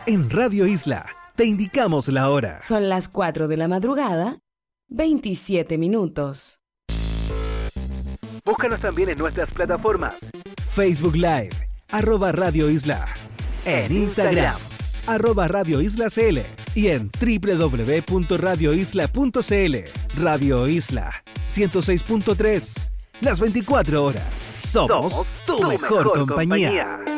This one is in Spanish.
En Radio Isla te indicamos la hora. Son las 4 de la madrugada, 27 minutos. Búscanos también en nuestras plataformas. Facebook Live, @Radio Isla. En Instagram, @Radio Isla CL. Y en www.radioisla.cl. Radio Isla 106.3. Las 24 horas. Somos tu mejor compañía.